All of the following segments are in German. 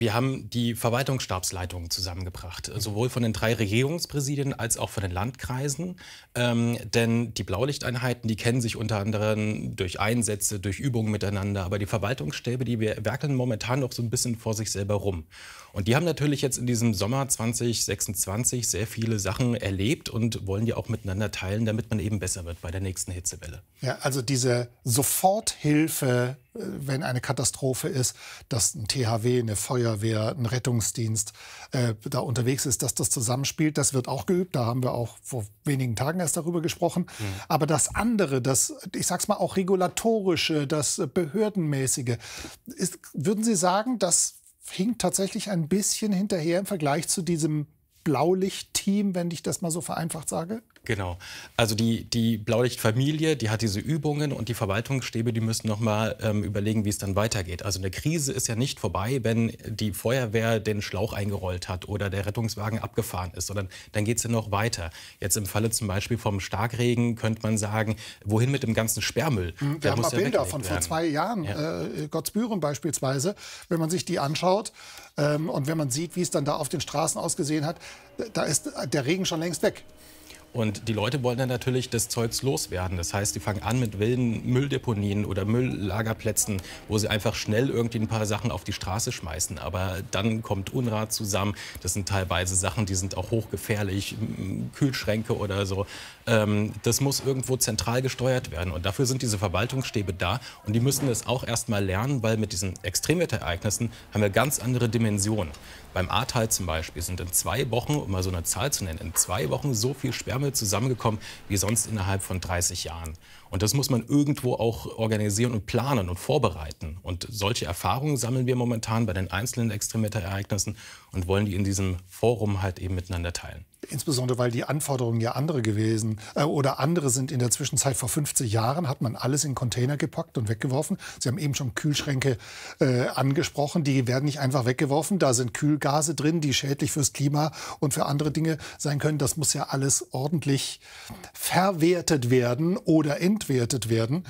Wir haben die Verwaltungsstabsleitungen zusammengebracht, sowohl von den 3 Regierungspräsidien als auch von den Landkreisen. Denn die Blaulichteinheiten, die kennen sich unter anderem durch Einsätze, durch Übungen miteinander. Aber die Verwaltungsstäbe, die werkeln momentan noch so ein bisschen vor sich selber rum. Und die haben natürlich jetzt in diesem Sommer 2026 sehr viele Sachen erlebt und wollen die auch miteinander teilen, damit man eben besser wird bei der nächsten Hitzewelle. Ja, also diese Soforthilfe, wenn eine Katastrophe ist, dass ein THW, eine Feuerwehr, ein Rettungsdienst da unterwegs ist, dass das zusammenspielt, das wird auch geübt. Da haben wir auch vor wenigen Tagen erst darüber gesprochen. Aber das andere, das, ich sag's mal, auch regulatorische, das behördenmäßige, würden Sie sagen, das hinkt tatsächlich ein bisschen hinterher im Vergleich zu diesem Blaulicht-Team, wenn ich das mal so vereinfacht sage? Genau. Also die Blaulichtfamilie, die hat diese Übungen und die Verwaltungsstäbe, die müssen noch mal überlegen, wie es dann weitergeht. Also eine Krise ist ja nicht vorbei, wenn die Feuerwehr den Schlauch eingerollt hat oder der Rettungswagen abgefahren ist, sondern dann geht es ja noch weiter. Jetzt im Falle zum Beispiel vom Starkregen könnte man sagen, wohin mit dem ganzen Sperrmüll? Wir haben mal Bilder von vor 2 Jahren, ja. Gottsbüren beispielsweise, wenn man sich die anschaut und wenn man sieht, wie es dann da auf den Straßen ausgesehen hat, da ist der Regen schon längst weg. Und die Leute wollen dann natürlich das Zeugs loswerden. Das heißt, die fangen an mit wilden Mülldeponien oder Mülllagerplätzen, wo sie einfach schnell irgendwie ein paar Sachen auf die Straße schmeißen. Aber dann kommt Unrat zusammen. Das sind teilweise Sachen, die sind auch hochgefährlich, Kühlschränke oder so. Das muss irgendwo zentral gesteuert werden. Und dafür sind diese Verwaltungsstäbe da. Und die müssen das auch erst mal lernen, weil mit diesen Extremwetterereignissen haben wir ganz andere Dimensionen. Beim Ahrtal zum Beispiel sind in 2 Wochen, um mal so eine Zahl zu nennen, in 2 Wochen so viel Sperrmüll zusammengekommen wie sonst innerhalb von 30 Jahren. Und das muss man irgendwo auch organisieren und planen und vorbereiten. Und solche Erfahrungen sammeln wir momentan bei den einzelnen Extremwetterereignissen und wollen die in diesem Forum halt eben miteinander teilen. Insbesondere, weil die Anforderungen ja andere gewesen oder andere sind. In der Zwischenzeit vor 50 Jahren hat man alles in Container gepackt und weggeworfen. Sie haben eben schon Kühlschränke angesprochen. Die werden nicht einfach weggeworfen. Da sind Kühlgase drin, die schädlich fürs Klima und für andere Dinge sein können. Das muss ja alles ordentlich verwertet werden oder entwertet werden.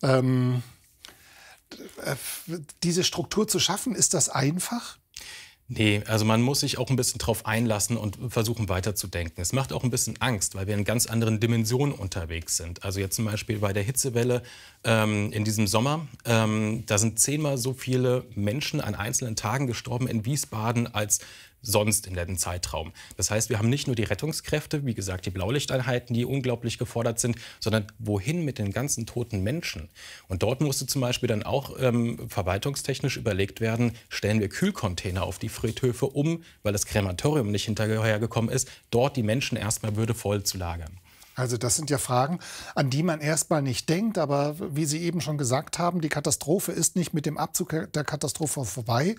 Diese Struktur zu schaffen, ist das einfach? Nee, also man muss sich auch ein bisschen drauf einlassen und versuchen weiterzudenken. Es macht auch ein bisschen Angst, weil wir in ganz anderen Dimensionen unterwegs sind. Also jetzt zum Beispiel bei der Hitzewelle in diesem Sommer, da sind 10-mal so viele Menschen an einzelnen Tagen gestorben in Wiesbaden als sonst in dem Zeitraum. Das heißt, wir haben nicht nur die Rettungskräfte, wie gesagt, die Blaulichteinheiten, die unglaublich gefordert sind, sondern wohin mit den ganzen toten Menschen? Und dort musste zum Beispiel dann auch verwaltungstechnisch überlegt werden, stellen wir Kühlcontainer auf die Friedhöfe um, weil das Krematorium nicht hinterhergekommen ist, dort die Menschen erstmal würdevoll zu lagern. Also das sind ja Fragen, an die man erstmal nicht denkt. Aber wie Sie eben schon gesagt haben, die Katastrophe ist nicht mit dem Abzug der Katastrophe vorbei.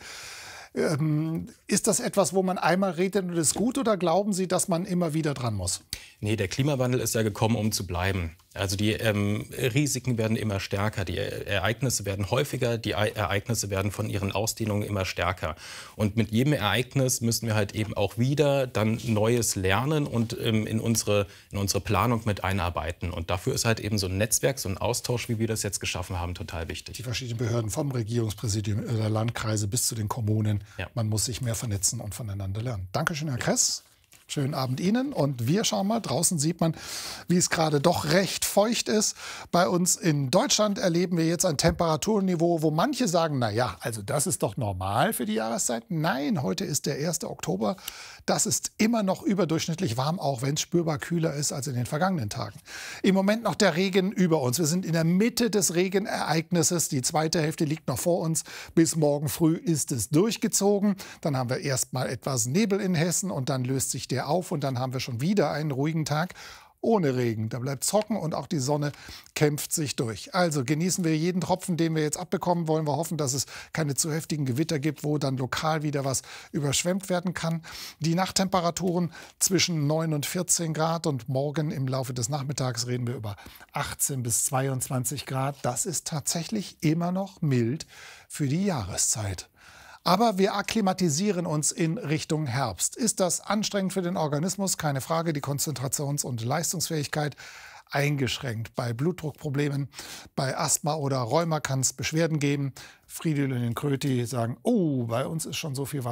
Ist das etwas, wo man einmal redet und ist gut, oder glauben Sie, dass man immer wieder dran muss? Nee, der Klimawandel ist ja gekommen, um zu bleiben. Also die Risiken werden immer stärker, die Ereignisse werden häufiger, die Ereignisse werden von ihren Ausdehnungen immer stärker. Und mit jedem Ereignis müssen wir halt eben auch wieder dann Neues lernen und in unsere Planung mit einarbeiten. Und dafür ist halt eben so ein Netzwerk, so ein Austausch, wie wir das jetzt geschaffen haben, total wichtig. Die verschiedenen Behörden vom Regierungspräsidium der Landkreise bis zu den Kommunen. Ja. Man muss sich mehr vernetzen und voneinander lernen. Dankeschön, Herr Kress. Schönen Abend Ihnen, und wir schauen mal, draußen sieht man, wie es gerade doch recht feucht ist. Bei uns in Deutschland erleben wir jetzt ein Temperaturniveau, wo manche sagen, na ja, also das ist doch normal für die Jahreszeit. Nein, heute ist der 1. Oktober. Das ist immer noch überdurchschnittlich warm, auch wenn es spürbar kühler ist als in den vergangenen Tagen. Im Moment noch der Regen über uns. Wir sind in der Mitte des Regenereignisses. Die zweite Hälfte liegt noch vor uns. Bis morgen früh ist es durchgezogen. Dann haben wir erst mal etwas Nebel in Hessen und dann löst sich der auf und dann haben wir schon wieder einen ruhigen Tag ohne Regen. Da bleibt es trocken und auch die Sonne kämpft sich durch. Also genießen wir jeden Tropfen, den wir jetzt abbekommen. Wollen wir hoffen, dass es keine zu heftigen Gewitter gibt, wo dann lokal wieder was überschwemmt werden kann. Die Nachttemperaturen zwischen 9 und 14 Grad und morgen im Laufe des Nachmittags reden wir über 18 bis 22 Grad. Das ist tatsächlich immer noch mild für die Jahreszeit. Aber wir akklimatisieren uns in Richtung Herbst. Ist das anstrengend für den Organismus? Keine Frage. Die Konzentrations- und Leistungsfähigkeit eingeschränkt. Bei Blutdruckproblemen, bei Asthma oder Rheuma kann es Beschwerden geben. Fridolin und Kröti sagen, oh, bei uns ist schon so viel Wasser.